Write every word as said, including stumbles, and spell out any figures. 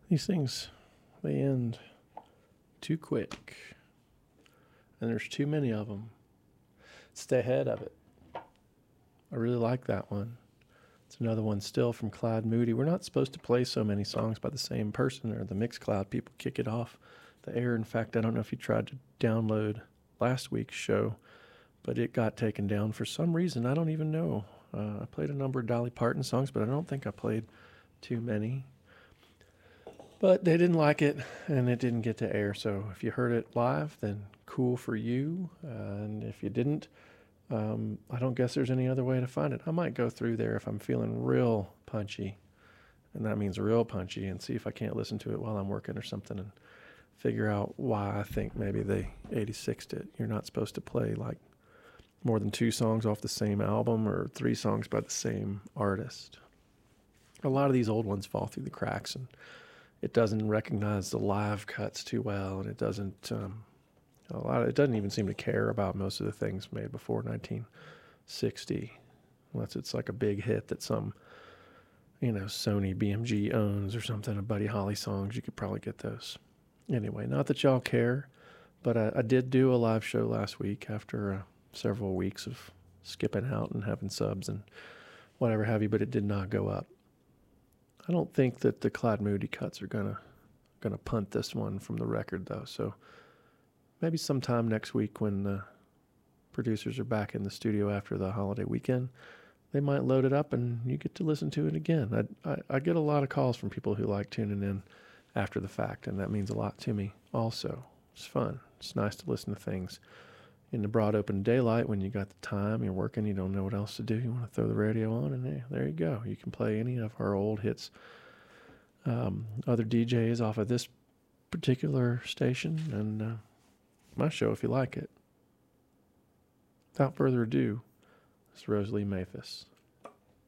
These things, they end too quick. And there's too many of them. Stay ahead of it. I really like that one. It's another one still from Clyde Moody. We're not supposed to play so many songs by the same person, or the Mixcloud people kick it off the air. In fact, I don't know if you tried to download last week's show, but it got taken down for some reason. I don't even know. Uh, I played a number of Dolly Parton songs, but I don't think I played too many. But they didn't like it, and it didn't get to air. So if you heard it live, then cool for you. Uh, and if you didn't, um, I don't guess there's any other way to find it. I might go through there if I'm feeling real punchy, and that means real punchy, and see if I can't listen to it while I'm working or something and figure out why I think maybe they eighty-sixed it. You're not supposed to play like more than two songs off the same album or three songs by the same artist. A lot of these old ones fall through the cracks, and it doesn't recognize the live cuts too well, and it doesn't um, a lot of, it doesn't even seem to care about most of the things made before nineteen sixty, unless it's like a big hit that some, you know, Sony B M G owns or something. A Buddy Holly songs, you could probably get those. Anyway, not that y'all care, but I, I did do a live show last week after uh, several weeks of skipping out and having subs and whatever have you, but it did not go up. I don't think that the Clyde Moody cuts are gonna gonna punt this one from the record though. So maybe sometime next week when the producers are back in the studio after the holiday weekend, they might load it up and you get to listen to it again. I, I, I get a lot of calls from people who like tuning in after the fact, and that means a lot to me also. It's fun. It's nice to listen to things in the broad open daylight when you got the time, you're working, you don't know what else to do, you want to throw the radio on, and hey, there you go. You can play any of our old hits. Um, other D Js off of this particular station, and uh, my show if you like it. Without further ado, it's Rosalie Mathis.